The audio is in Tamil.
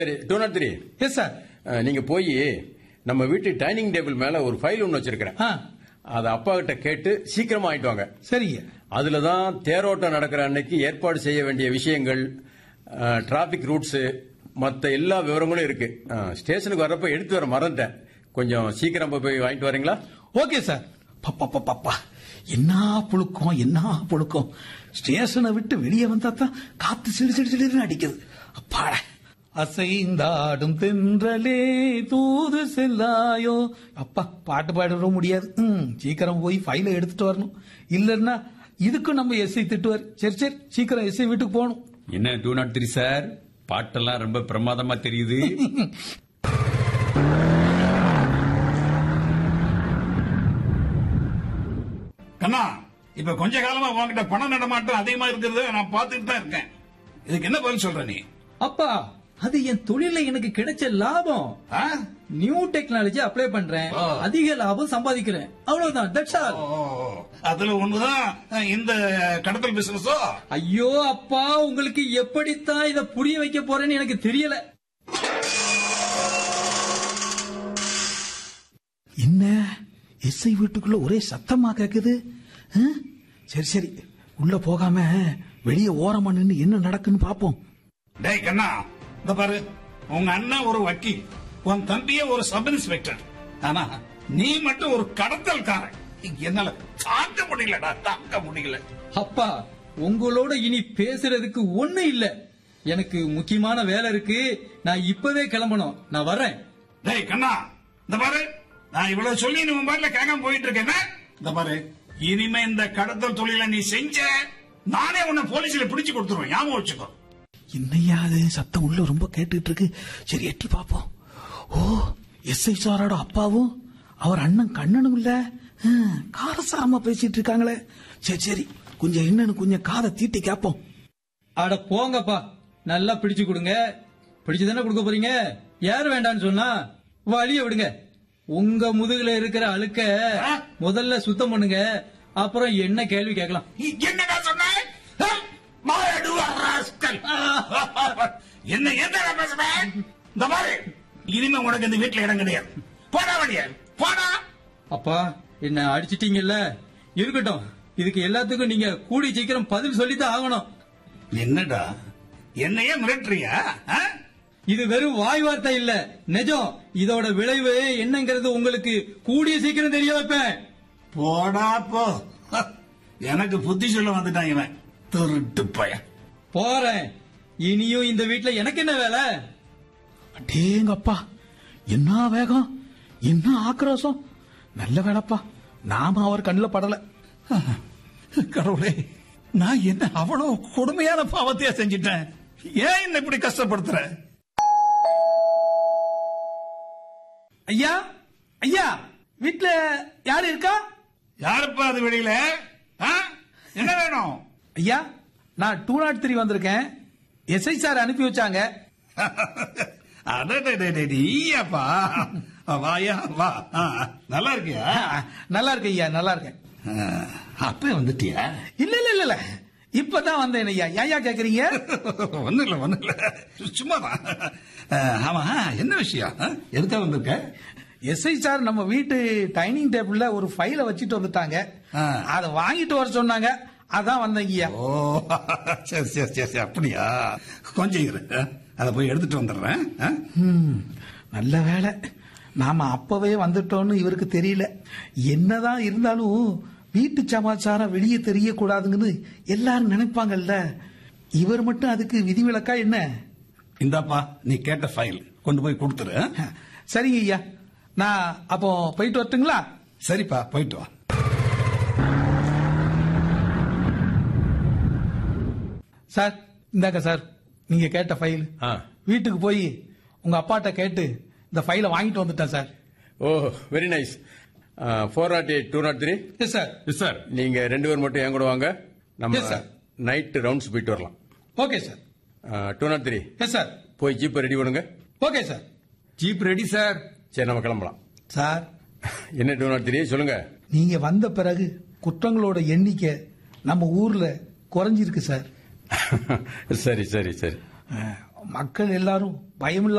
சரி 203. Yes sir. நீங்க போய் நம்ம வீட்டு டைனிங் டேபிள் மேல ஒரு ஃபைல் ஒன்னு வச்சிருக்கிறேன். அத அப்பா கிட்ட கேட்டு சீக்கிரமா ஆயிட்டு வாங்க. சரிங்க. அதுலதான் தேரோட்டம் நடக்கிற அன்னைக்கு ஏற்பாடு செய்ய வேண்டிய விஷயங்கள், டிராபிக் ரூட்ஸ், மத்த எல்லா விவரங்களும் இருக்கு. ஸ்டேஷனுக்கு வர்றப்ப எடுத்து வர மறந்துட்டேன். கொஞ்சம் சீக்கிரம் போய் வாங்கிட்டு வரீங்களா? Okay sir. பப்பா என்ன புழுக்கம், என்ன புழுக்கம். ஸ்டேஷனை விட்டு வெளியே வந்தா தான் காத்து சிடு சிடு சிடுன்னு அடிக்குது. அப்பாட. அசைந்தாடும் தென்றலே தூது செல்லாயோ. அப்பா பாட்டு பாட முடியாது. சீக்கிரம் போய் ஃபைல எடுத்துட்டு வரணும். இல்லன்னா இதுக்கும் நம்ம எஸ்ஐ திட்டுவார். சரி சரி சீக்கிரம் எஸ்ஐ வீட்டுக்கு போகணும். என்ன 203 சார், பாட்டெல்லாம் ரொம்ப பிரமாதமா தெரியுது. கண்ணா, இப்ப கொஞ்ச காலமா உங்ககிட்ட பண நடமாட்டம் அதிகமா இருக்கிறது நான் பாத்துட்டு தான் இருக்கேன். இதுக்கு என்ன பதில் சொல்ற நீ? அப்பா, அது என் தொழில எனக்கு கிடைச்ச லாபம். நியூ டெக்னாலஜி அப்ளை பண்றேன், அதிக லாபம் சம்பாதிக்கிறேன், அவ்வளவுதான். That's all. அதுல ஒண்ணுதான் இந்த கடத்தல் பிசினஸோ? ஐயோ அப்பா, உங்களுக்கு எப்படித்தான் இத புரிய வைக்க போறேன்னு எனக்கு தெரியல. என்ன எஸ்ஐ வீட்டுக்குள்ள ஒரே சத்தமா கேக்குது. சரி சரி உள்ள போகாம வெளியே ஓரமா நின்று என்ன நடக்குன்னு பாப்போம். டேய் கண்ணா, இந்த பாரு, உங்க அண்ணன் ஒரு வக்கீல், உன் தம்பியே ஒரு சப் இன்ஸ்பெக்டர். ஆனா நீ மட்டும் ஒரு கடத்தல்காரன். என்னால தாங்க முடியலடா, தாங்க முடியல. அப்பா, உங்களோட இனி பேசுறதுக்கு ஒண்ணு இல்ல. எனக்கு முக்கியமான வேலை இருக்கு. நான் இப்பவே கிளம்பணும். நான் வர்றேன். டேய் கண்ணா, இந்த பாரு, நான் இவ்வளவு சொல்லி நீ மொபைல்ல கேட்காம போயிட்டு இருக்கேன். இந்த பாரு, இனிமே இந்த கடத்தல் தொழில நீ செஞ்ச நானே உன்னை போலீஸ்ல பிடிச்சு கொடுத்துருவேன். ஞாபகம் வச்சுக்கோ. என்னையா அது சத்தம் உள்ள ரொம்ப கேட்டுட்டு இருக்கு. சரி எட்டி பாப்போம். ஓ, எஸ்ஐ சாரோட அப்பாவும் அவர் அண்ணன் கண்ணனும் இல்ல, காரசாரமா பேசிட்டு இருக்காங்களே. சரி சரி கொஞ்சம் என்னன்னு கொஞ்சம் காதை தீட்டி கேப்போம். அட போங்கப்பா, நல்லா பிடிச்சு கொடுங்க. பிடிச்சு தானே கொடுக்க போறீங்க. யாரு வேண்டான்னு சொன்னா வழிய விடுங்க. உங்க முதுகுல இருக்கிற அழுக்க முதல்ல சுத்தம் பண்ணுங்க, அப்புறம் என்ன கேள்வி கேட்கலாம். என்னடா சொன்ன? என்ன என்ன பேசுறேன்? இந்த மாதிரி இனிமே உனக்கு இந்த வீட்டுல இடம் கிடையாது. போடா வழியா, போடா. அப்பா, என்ன அடிச்சிட்டீங்கல்ல, இருக்கட்டும். இதுக்கு எல்லாத்துக்கும் நீங்க கூடி சீக்கிரம் பதில் சொல்லித்தான் ஆகணும். என்னடா என்னையே மிரட்டுறியா? இது வெறும் வாய் வார்த்தை இல்ல, நிஜம். இதோட விளைவு என்னங்கிறது உங்களுக்கு கூடிய சீக்கிரம் தெரிய வைப்பேன். போடா போ. எனக்கு புத்தி சொல்ல வந்துட்டான் இவன் திருட்டு பையன். போறேன். இனியும் இந்த வீட்டுல எனக்கு என்ன வேலை? அடேங்கப்பா, என்ன வேகம், என்ன ஆக்ரோஷம். நல்ல வேலைப்பா, நாம அவர் கண்ணில் படல. கடவுளே, நான் என்ன அவ்வளவு கொடுமையான பாவத்தையா செஞ்சிட்டேன்? ஏன் என்ன இப்படி கஷ்டப்படுத்துற? ஐயா ஐயா, வீட்டுல யாரு இருக்கா? யாருப்பா அது வெளியில? என்ன வேணும்? ஐயா, நான் 203 வந்திருக்கேன். எஸ்ஐ சார் அனுப்பி வச்சாங்க. அடடேப்பா, வாயா வா. நல்லா இருக்கியா? நல்லா இருக்கு ஐயா, நல்லா இருக்கேன். அப்ப வந்துட்டியா? இல்ல இல்ல இல்ல, இப்பதான் வந்தேன் ஐயா. ஏயா கேக்குறீங்க? ஒண்ணு இல்ல சும்மாதான். ஆமா, என்ன விஷயம்? எதுக்காக வந்திருக்க? எஸ்ஐ சார் நம்ம வீட்டு டைனிங் டேபிள்ல ஒரு ஃபைல வச்சுட்டு வந்துட்டாங்க. அதை வாங்கிட்டு வர சொன்னாங்க. அதான் வந்தேங்க ஐயா. ஓ, சரி சரி சரி, அப்படியா? கொஞ்சம் இரு, அதை போய் எடுத்துட்டு வந்துடுறேன். நல்ல வேலை, நாம அப்பவே வந்துட்டோம்னு இவருக்கு தெரியல. என்னதான் இருந்தாலும் வீட்டு சமாச்சாரம் வெளியே தெரியக்கூடாதுங்கன்னு எல்லாரும் நினைப்பாங்கல்ல. இவர் மட்டும் அதுக்கு விதிவிலக்கா என்ன? இந்தாப்பா, நீ கேட்ட ஃபைல் கொண்டு போய் கொடுத்துரு. சரிங்க ஐயா, நான் அப்போ போயிட்டு வரட்டுங்களா? சரிப்பா, போயிட்டு வா. சார், இந்தாக்க சார், நீங்க கேட்ட ஃபைல். வீட்டுக்கு போய் உங்க அப்பாட்ட கேட்டு இந்த ஃபைலை வாங்கிட்டு வந்துட்டேன் சார். ஓ, very nice. 408 203. Yes sir. Yes sir. நீங்க 2 பேர் மட்டும் என் கூட வாங்க. நம்ம Yes, sir. நைட் ரவுண்ட்ஸ் போயிட்டு வரலாம். Okay sir. 203. Yes sir. போய் ஜீப் ரெடி பண்ணுங்க. Okay sir. Jeep ready sir. சரி, நம்ம கிளம்பலாம். சார், என்ன 203 சொல்லுங்க. நீங்க வந்த பிறகு குற்றங்களோட எண்ணிக்கை நம்ம ஊர்ல குறைஞ்சிருக்கு சார். சரி சரி சரி. மக்கள் எல்லாரும் பயமில்ல